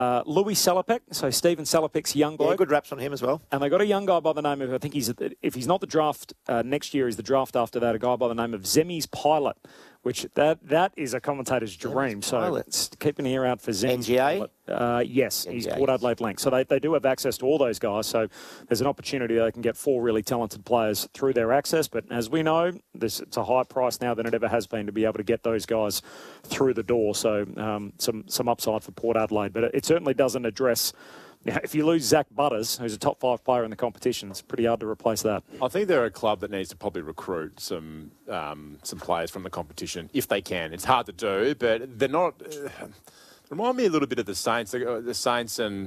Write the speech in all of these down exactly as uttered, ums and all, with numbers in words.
Uh, Louis Salopek, so Stephen Salopek's young bloke. Yeah, good raps on him as well. And they got a young guy by the name of, I think he's, if he's not the draft uh, next year, he's the draft after that, a guy by the name of Zemi's Pilot, which that that is a commentator's dream. So keep an ear out for Zemi's N G A? Pilot. Uh, yes, N G A. he's Port Adelaide Link. So they, they do have access to all those guys. So there's an opportunity they can get four really talented players through their access. But as we know, this, it's a higher price now than it ever has been to be able to get those guys through the door. So um, some, some upside for Port Adelaide. But it certainly doesn't address... If you lose Zach Butters, who's a top five player in the competition, it's pretty hard to replace that. I think they're a club that needs to probably recruit some um, some players from the competition if they can. It's hard to do, but they're not. Uh, remind me a little bit of the Saints. The Saints and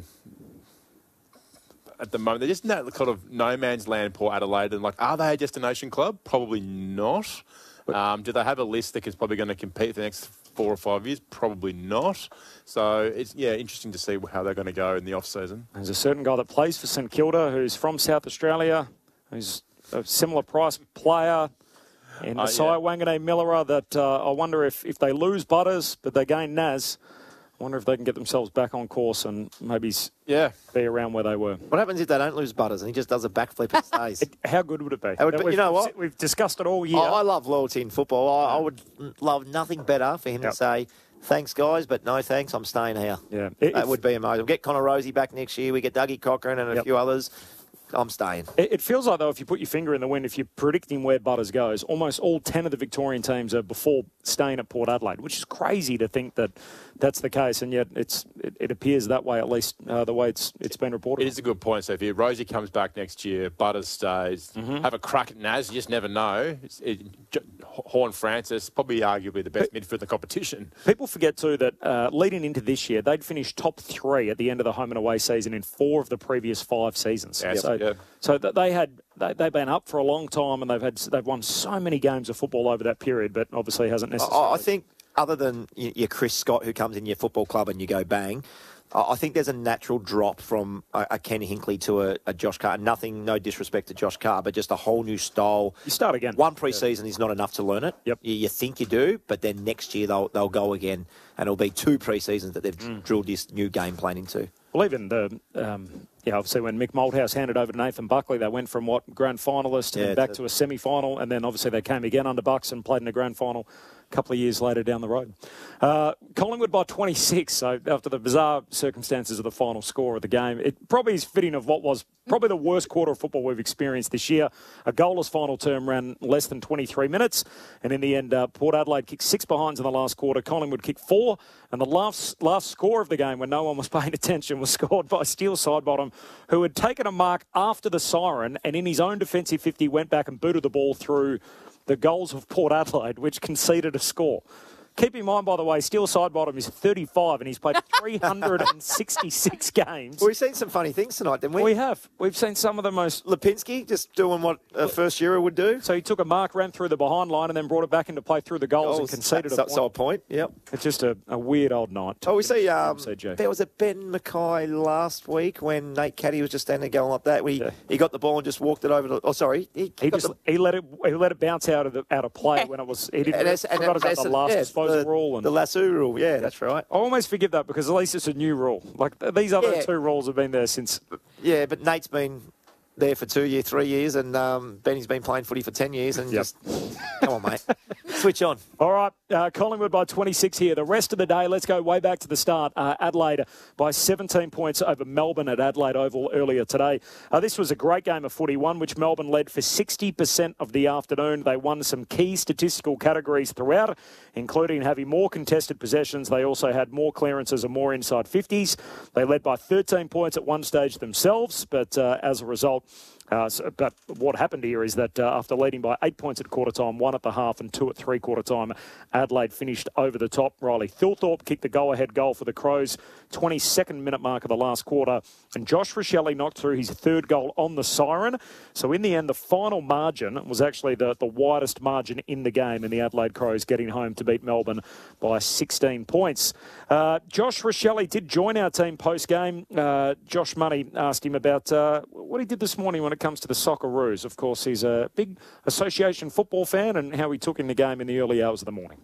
at the moment they're just in that kind of no man's land. Port Adelaide, and like, are they a destination club? Probably not. Um, do they have a list that is probably going to compete for the next four or five years? Probably not. So it's, yeah, interesting to see how they're going to go in the off-season. There's a certain guy that plays for St Kilda who's from South Australia, who's a similar price player in Uh, Messiah yeah. Wangane Millera that uh, I wonder if, if they lose Butters but they gain Naz, I wonder if they can get themselves back on course and maybe yeah. be around where they were. What happens if they don't lose Butters and he just does a backflip and stays? It, how good would it be? That would be- We've- you know what? We've discussed it all year. I, I love loyalty in football. I, I would love nothing better for him Yep. to say, thanks, guys, but no thanks, I'm staying here. Yeah. That If- would be amazing. We'll get Connor Rosie back next year. We get Dougie Cochran and a Yep. few others. I'm staying. It it feels like, though, if you put your finger in the wind, if you're predicting where Butters goes, almost all ten of the Victorian teams are before staying at Port Adelaide, which is crazy to think that that's the case, and yet it's it, it appears that way, at least uh, the way it's it's been reported. It is a good point, Sophie. Rosie comes back next year, Butters stays, Mm-hmm. have a crack at Naz, you just never know. It's, it, J- Horn Francis, probably arguably the best midfield in the competition. People forget, too, that uh, leading into this year, they'd finished top three at the end of the home and away season in four of the previous five seasons. Yes, so yeah. so that they had they, they've been up for a long time, and they've had they've won so many games of football over that period, but obviously hasn't necessarily. I, I think other than y- your Chris Scott who comes in your football club and you go bang, I I think there's a natural drop from a, a Kenny Hinkley to a, a Josh Carr. Nothing, no disrespect to Josh Carr, but just a whole new style. You start again. One pre-season is not enough to learn it. Yep. You, you think you do, but then next year they'll they'll go again, and it'll be two pre-seasons that they've Mm. drilled this new game plan into. Well, even the, um, yeah, obviously when Mick Malthouse handed over to Nathan Buckley, they went from what, grand finalist and Yeah, then back to- to a semi-final, and then obviously they came again under Bucks and played in a grand final a couple of years later down the road. Uh, Collingwood by twenty-six, so after the bizarre circumstances of the final score of the game, it probably is fitting of what was probably the worst quarter of football we've experienced this year. A goalless final term ran less than twenty-three minutes, and in the end, uh, Port Adelaide kicked six behinds in the last quarter. Collingwood kicked four, and the last last score of the game, when no one was paying attention, was scored by Steele Sidebottom, who had taken a mark after the siren, and in his own defensive fifty went back and booted the ball through the goals of Port Adelaide, which conceded a score. Keep in mind, by the way, Steele Sidebottom is thirty-five and he's played three hundred sixty-six games. Well, we've seen some funny things tonight, didn't we? We have. We've seen some of the most... Lipinski just doing what a first yearer would do. So he took a mark, ran through the behind line, and then brought it back into play through the goals, and conceded so, a so a point. point. Yep. It's just a, a weird old night. Oh, we see. Um, M C G. there was a Ben Mackay last week when Nate Caddy was just standing there going like that. When he, Yeah. he got the ball and just walked it over. To, oh, sorry, he, He got just the, he let it he let it bounce out of the out of play when it was he didn't and that's- and forgot that's- about the last yeah, disposal the, rule and the lasso rule. Yeah, that's right. I almost forgive that because at least it's a new rule. Like th- these other Yeah. two rules have been there since. Yeah, but Nate's been there for two years, three years, and um, Benny's been playing footy for ten years. And Yep. just come on, mate, switch on. All right, uh, Collingwood by twenty-six here. The rest of the day, let's go way back to the start. Uh, Adelaide by seventeen points over Melbourne at Adelaide Oval earlier today. Uh, this was a great game of footy, one which Melbourne led for sixty percent of the afternoon. They won some key statistical categories throughout, including having more contested possessions. They also had more clearances and more inside fifties. They led by thirteen points at one stage themselves, but uh, as a result, Uh, so, but what happened here is that uh, after leading by eight points at quarter time, one at the half and two at three quarter time, Adelaide finished over the top. Riley Thilthorpe kicked the go-ahead goal for the Crows, twenty-second minute mark of the last quarter, and Josh Rochelle knocked through his third goal on the siren. So in the end, the final margin was actually the, the widest margin in the game, and the Adelaide Crows getting home to beat Melbourne by sixteen points. Uh, Josh Rochelle did join our team post-game. Uh, Josh Money asked him about uh, what he did this morning when it comes to the Socceroos. Of course, he's a big association football fan and how he took in the game in the early hours of the morning.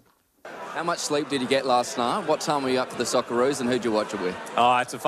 How much sleep did you get last night? What time were you up for the Socceroos and who'd you watch it with? Oh, it's a